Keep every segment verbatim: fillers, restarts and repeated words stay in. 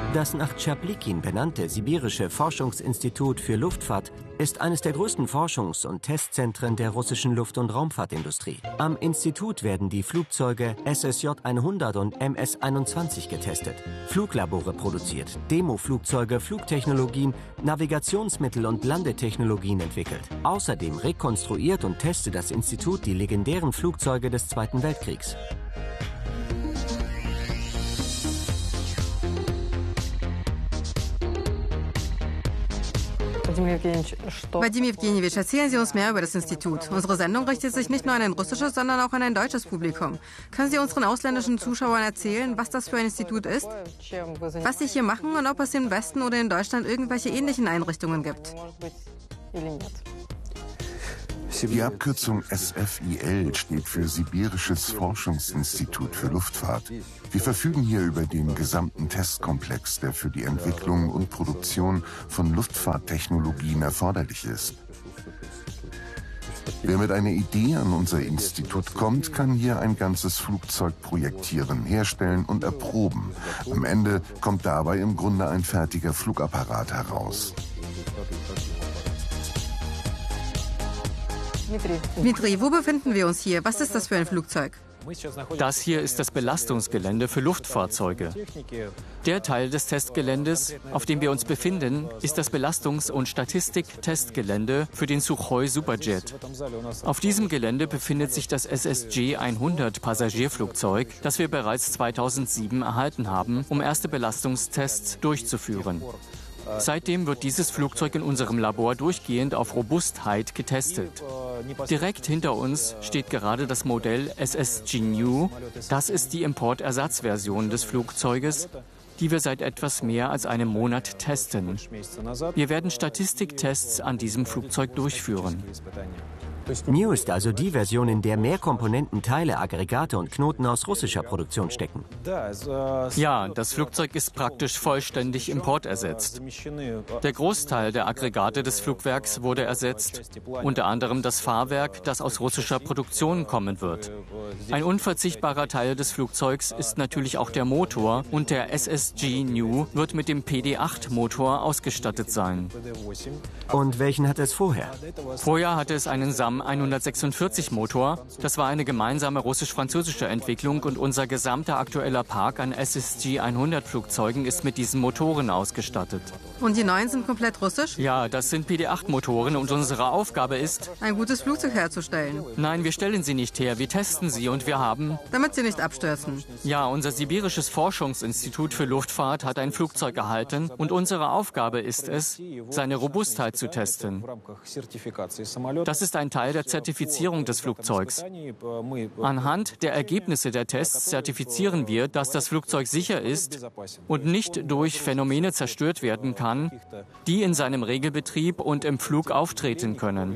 Das nach Tschaplikin benannte Sibirische Forschungsinstitut für Luftfahrt ist eines der größten Forschungs- und Testzentren der russischen Luft- und Raumfahrtindustrie. Am Institut werden die Flugzeuge S S J hundert und M S einundzwanzig getestet, Fluglabore produziert, Demoflugzeuge, Flugtechnologien, Navigationsmittel und Landetechnologien entwickelt. Außerdem rekonstruiert und testet das Institut die legendären Flugzeuge des Zweiten Weltkriegs. Vadim Evgenjewitsch, erzählen Sie uns mehr über das Institut. Unsere Sendung richtet sich nicht nur an ein russisches, sondern auch an ein deutsches Publikum. Können Sie unseren ausländischen Zuschauern erzählen, was das für ein Institut ist, was Sie hier machen und ob es im Westen oder in Deutschland irgendwelche ähnlichen Einrichtungen gibt? Die Abkürzung S F I L steht für Sibirisches Forschungsinstitut für Luftfahrt. Wir verfügen hier über den gesamten Testkomplex, der für die Entwicklung und Produktion von Luftfahrttechnologien erforderlich ist. Wer mit einer Idee an unser Institut kommt, kann hier ein ganzes Flugzeug projektieren, herstellen und erproben. Am Ende kommt dabei im Grunde ein fertiger Flugapparat heraus. Dmitri, wo befinden wir uns hier? Was ist das für ein Flugzeug? Das hier ist das Belastungsgelände für Luftfahrzeuge. Der Teil des Testgeländes, auf dem wir uns befinden, ist das Belastungs- und Statistik-Testgelände für den Suchoi Superjet. Auf diesem Gelände befindet sich das S S J hundert Passagierflugzeug, das wir bereits zweitausendsieben erhalten haben, um erste Belastungstests durchzuführen. Seitdem wird dieses Flugzeug in unserem Labor durchgehend auf Robustheit getestet. Direkt hinter uns steht gerade das Modell S S G New. Das ist die Importersatzversion des Flugzeuges, die wir seit etwas mehr als einem Monat testen. Wir werden Statistiktests an diesem Flugzeug durchführen. New ist also die Version, in der mehr Komponenten, Teile, Aggregate und Knoten aus russischer Produktion stecken. Ja, das Flugzeug ist praktisch vollständig importersetzt. Der Großteil der Aggregate des Flugwerks wurde ersetzt, unter anderem das Fahrwerk, das aus russischer Produktion kommen wird. Ein unverzichtbarer Teil des Flugzeugs ist natürlich auch der Motor, und der S S G New wird mit dem P D acht Motor ausgestattet sein. Und welchen hatte es vorher? Vorher hatte es einen SAM hundertsechsundvierzig Motor. Das war eine gemeinsame russisch-französische Entwicklung, und unser gesamter aktueller Park an S S G hundert Flugzeugen ist mit diesen Motoren ausgestattet. Und die neuen sind komplett russisch? Ja, das sind P D acht Motoren, und unsere Aufgabe ist, ein gutes Flugzeug herzustellen. Nein, wir stellen sie nicht her, wir testen sie, und wir haben... Damit sie nicht abstürzen. Ja, unser Sibirisches Forschungsinstitut für Luftfahrt hat ein Flugzeug erhalten, und unsere Aufgabe ist es, seine Robustheit zu testen. Das ist ein Teil der Zertifizierung des Flugzeugs. Anhand der Ergebnisse der Tests zertifizieren wir, dass das Flugzeug sicher ist und nicht durch Phänomene zerstört werden kann, die in seinem Regelbetrieb und im Flug auftreten können.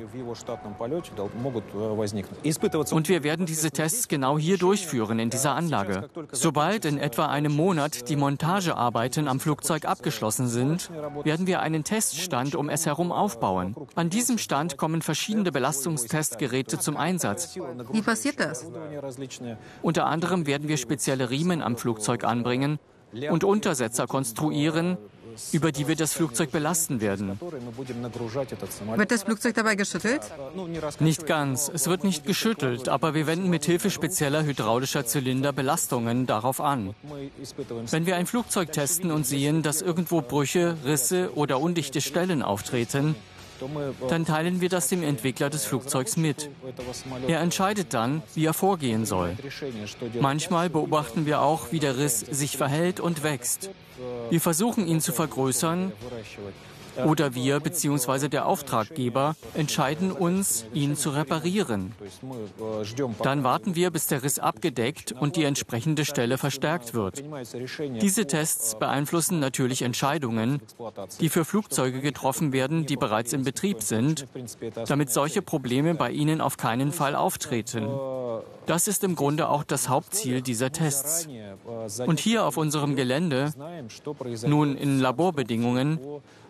Und wir werden diese Tests genau hier durchführen, in dieser Anlage. Sobald in etwa einem Monat die Montagearbeiten am Flugzeug abgeschlossen sind, werden wir einen Teststand um es herum aufbauen. An diesem Stand kommen verschiedene Belastungstestgeräte zum Einsatz. Wie passiert das? Unter anderem werden wir spezielle Riemen am Flugzeug anbringen und Untersetzer konstruieren, über die wir das Flugzeug belasten werden. Wird das Flugzeug dabei geschüttelt? Nicht ganz. Es wird nicht geschüttelt, aber wir wenden mit Hilfe spezieller hydraulischer Zylinder Belastungen darauf an. Wenn wir ein Flugzeug testen und sehen, dass irgendwo Brüche, Risse oder undichte Stellen auftreten, dann teilen wir das dem Entwickler des Flugzeugs mit. Er entscheidet dann, wie er vorgehen soll. Manchmal beobachten wir auch, wie der Riss sich verhält und wächst. Wir versuchen, ihn zu vergrößern, oder wir bzw. der Auftraggeber entscheiden uns, ihn zu reparieren. Dann warten wir, bis der Riss abgedeckt und die entsprechende Stelle verstärkt wird. Diese Tests beeinflussen natürlich Entscheidungen, die für Flugzeuge getroffen werden, die bereits in Betrieb sind, damit solche Probleme bei ihnen auf keinen Fall auftreten. Das ist im Grunde auch das Hauptziel dieser Tests. Und hier auf unserem Gelände, nun in Laborbedingungen,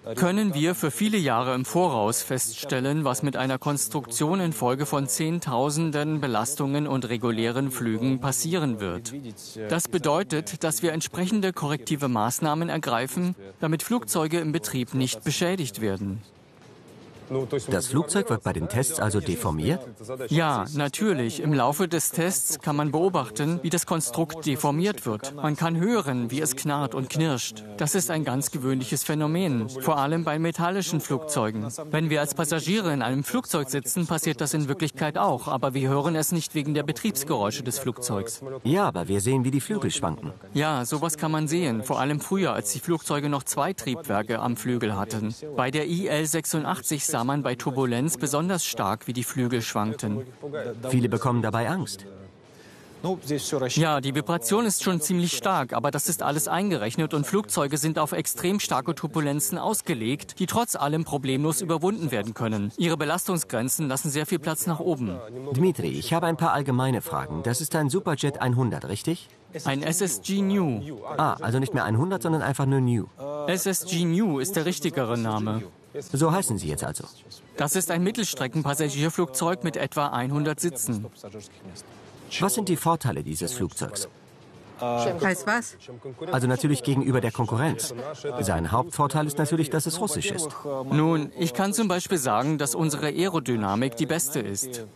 können wir für viele Jahre im Voraus feststellen, was mit einer Konstruktion infolge von Zehntausenden Belastungen und regulären Flügen passieren wird. Das bedeutet, dass wir entsprechende korrektive Maßnahmen ergreifen, damit Flugzeuge im Betrieb nicht beschädigt werden. Das Flugzeug wird bei den Tests also deformiert? Ja, natürlich. Im Laufe des Tests kann man beobachten, wie das Konstrukt deformiert wird. Man kann hören, wie es knarrt und knirscht. Das ist ein ganz gewöhnliches Phänomen, vor allem bei metallischen Flugzeugen. Wenn wir als Passagiere in einem Flugzeug sitzen, passiert das in Wirklichkeit auch, aber wir hören es nicht wegen der Betriebsgeräusche des Flugzeugs. Ja, aber wir sehen, wie die Flügel schwanken. Ja, sowas kann man sehen, vor allem früher, als die Flugzeuge noch zwei Triebwerke am Flügel hatten. Bei der I L sechsundachtzig sah man bei Turbulenz besonders stark, wie die Flügel schwankten. Viele bekommen dabei Angst. Ja, die Vibration ist schon ziemlich stark, aber das ist alles eingerechnet und Flugzeuge sind auf extrem starke Turbulenzen ausgelegt, die trotz allem problemlos überwunden werden können. Ihre Belastungsgrenzen lassen sehr viel Platz nach oben. Dmitri, ich habe ein paar allgemeine Fragen. Das ist ein Superjet hundert, richtig? Ein S S G New. Ah, also nicht mehr hundert, sondern einfach nur New. S S G New ist der richtigere Name. So heißen sie jetzt also. Das ist ein Mittelstreckenpassagierflugzeug mit etwa hundert Sitzen. Was sind die Vorteile dieses Flugzeugs? Heißt was? Also natürlich gegenüber der Konkurrenz. Sein Hauptvorteil ist natürlich, dass es russisch ist. Nun, ich kann zum Beispiel sagen, dass unsere Aerodynamik die beste ist.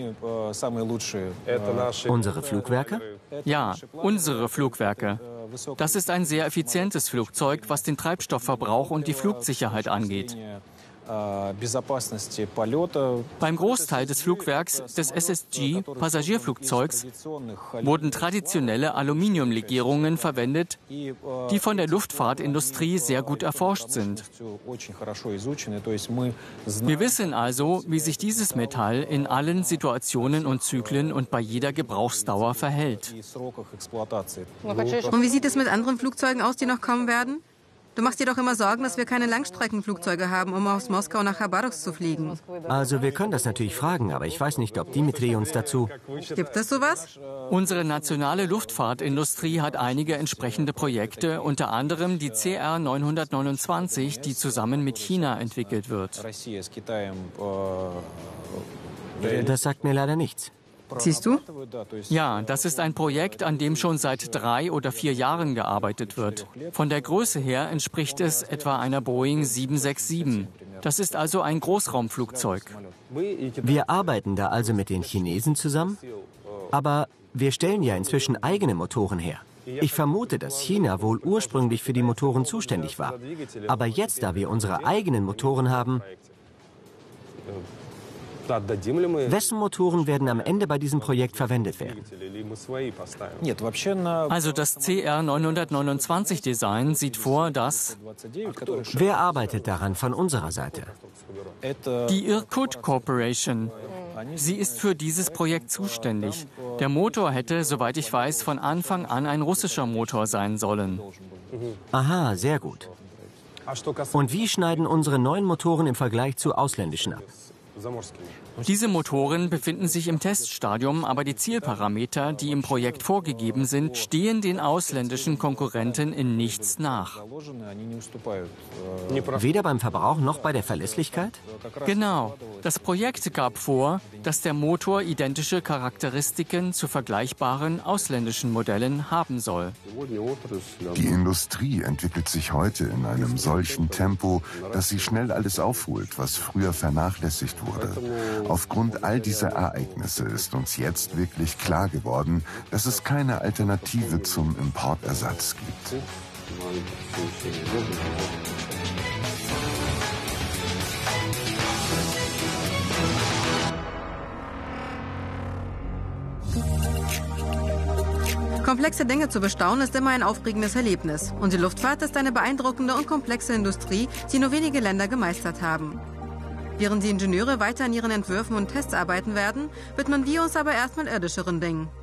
Unsere Flugwerke? Ja, unsere Flugwerke. Das ist ein sehr effizientes Flugzeug, was den Treibstoffverbrauch und die Flugsicherheit angeht. Beim Großteil des Flugwerks des S S G Passagierflugzeugs wurden traditionelle Aluminiumlegierungen verwendet, die von der Luftfahrtindustrie sehr gut erforscht sind. Wir wissen also, wie sich dieses Metall in allen Situationen und Zyklen und bei jeder Gebrauchsdauer verhält. Und wie sieht es mit anderen Flugzeugen aus, die noch kommen werden? Du machst dir doch immer Sorgen, dass wir keine Langstreckenflugzeuge haben, um aus Moskau nach Chabarovsk zu fliegen. Also wir können das natürlich fragen, aber ich weiß nicht, ob Dmitri uns dazu... Gibt es sowas? Unsere nationale Luftfahrtindustrie hat einige entsprechende Projekte, unter anderem die C R neunhundertneunundzwanzig, die zusammen mit China entwickelt wird. Das sagt mir leider nichts. Siehst du? Ja, das ist ein Projekt, an dem schon seit drei oder vier Jahren gearbeitet wird. Von der Größe her entspricht es etwa einer Boeing sieben sechs sieben. Das ist also ein Großraumflugzeug. Wir arbeiten da also mit den Chinesen zusammen, aber wir stellen ja inzwischen eigene Motoren her. Ich vermute, dass China wohl ursprünglich für die Motoren zuständig war. Aber jetzt, da wir unsere eigenen Motoren haben, wessen Motoren werden am Ende bei diesem Projekt verwendet werden? Also das C R neunhundertneunundzwanzig Design sieht vor, dass... Wer arbeitet daran von unserer Seite? Die Irkut Corporation. Sie ist für dieses Projekt zuständig. Der Motor hätte, soweit ich weiß, von Anfang an ein russischer Motor sein sollen. Aha, sehr gut. Und wie schneiden unsere neuen Motoren im Vergleich zu ausländischen ab? Diese Motoren befinden sich im Teststadium, aber die Zielparameter, die im Projekt vorgegeben sind, stehen den ausländischen Konkurrenten in nichts nach. Weder beim Verbrauch noch bei der Verlässlichkeit? Genau. Das Projekt gab vor, dass der Motor identische Charakteristiken zu vergleichbaren ausländischen Modellen haben soll. Die Industrie entwickelt sich heute in einem solchen Tempo, dass sie schnell alles aufholt, was früher vernachlässigt wurde. Aufgrund all dieser Ereignisse ist uns jetzt wirklich klar geworden, dass es keine Alternative zum Importersatz gibt. Komplexe Dinge zu bestaunen ist immer ein aufregendes Erlebnis. Und die Luftfahrt ist eine beeindruckende und komplexe Industrie, die nur wenige Länder gemeistert haben. Während die Ingenieure weiter an ihren Entwürfen und Tests arbeiten werden, widmen wir uns aber erstmal irdischeren Dingen.